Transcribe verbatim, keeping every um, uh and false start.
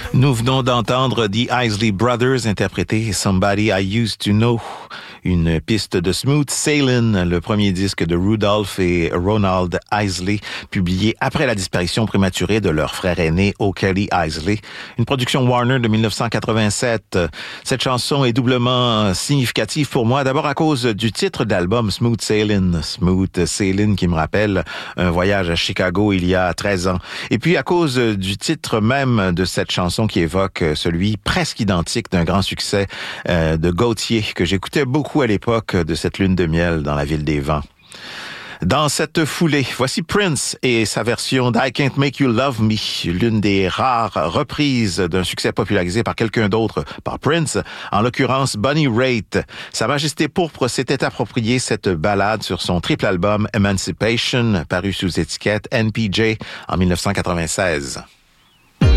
Nous venons d'entendre The Isley Brothers interpréter Somebody I Used to Know, une piste de Smooth Sailing, le premier disque de Rudolph et Ronald Isley, publié après la disparition prématurée de leur frère aîné O'Kelly Isley, une production Warner de dix-neuf cent quatre-vingt-sept. Cette chanson est doublement significative pour moi, d'abord à cause du titre de l'album Smooth Sailing, Smooth Sailing qui me rappelle un voyage à Chicago il y a treize ans, et puis à cause du titre même de cette chanson qui évoque celui presque identique d'un grand succès euh, de Gautier que j'écoutais beaucoup à l'époque de cette lune de miel dans la ville des vents. Dans cette foulée, voici Prince et sa version d'I Can't Make You Love Me, l'une des rares reprises d'un succès popularisé par quelqu'un d'autre, par Prince, en l'occurrence Bonnie Raitt. Sa Majesté Pourpre s'était approprié cette ballade sur son triple album Emancipation, paru sous étiquette N P J en dix-neuf cent quatre-vingt-seize.